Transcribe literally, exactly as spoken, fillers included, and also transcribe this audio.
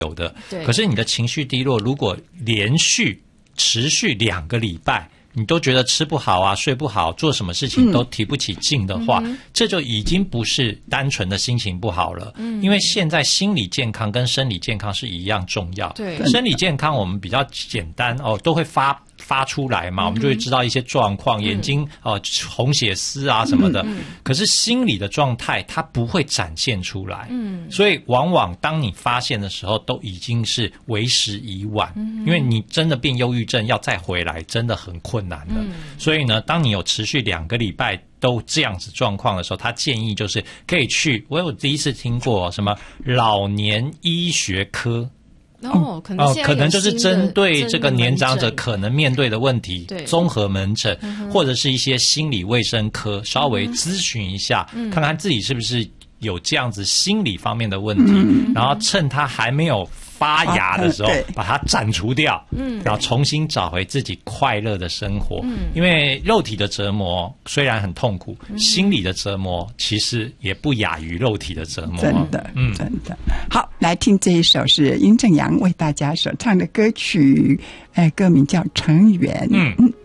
有的。可是你的情绪低落，如果连续持续两个礼拜，你都觉得吃不好啊，睡不好，做什么事情都提不起劲的话，嗯、这就已经不是单纯的心情不好了。嗯，因为现在心理健康跟生理健康是一样重要。对，生理健康我们比较简单哦，都会发发出来嘛，我们就会知道一些状况，嗯、眼睛哦、呃、红血丝啊什么的。嗯嗯、可是心理的状态它不会展现出来。嗯，所以往往当你发现的时候，都已经是为时已晚。嗯，因为你真的变忧郁症要再回来，真的很困难的。嗯、所以呢，当你有持续两个礼拜都这样子状况的时候，他建议就是可以去，我有第一次听过什么老年医学科。 哦，可能哦，可能就是针对这个年长者可能面对的问题，综合门诊、嗯、或者是一些心理卫生科，稍微咨询一下，嗯、看看自己是不是有这样子心理方面的问题，嗯、然后趁他还没有发芽的时候，把它斩除掉，嗯，然后重新找回自己快乐的生活。嗯，因为肉体的折磨虽然很痛苦，嗯、心理的折磨其实也不亚于肉体的折磨。 真的，嗯，真的。好，来听这一首是殷正阳为大家所唱的歌曲，呃，歌名叫《成缘》。嗯嗯。